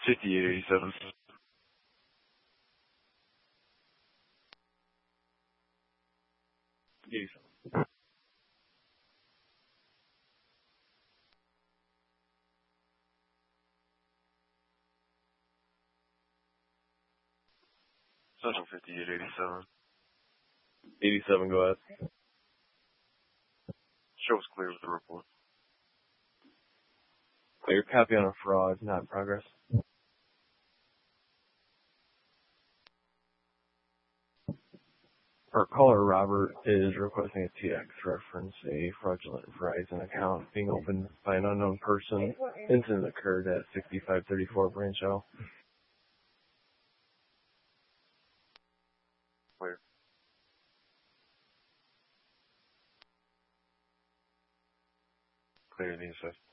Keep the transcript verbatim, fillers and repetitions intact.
fifty-eight eighty-seven. eighty-seven. Central fifty-eight eighty-seven. eighty-seven, go ahead. Shows clear with the report. Clear. Copy on a fraud, not in progress. Our caller, Robert, is requesting a T X reference, a fraudulent Verizon account being opened by an unknown person. Incident occurred at sixty-five thirty-four Branch L. Clear. Clear the assist.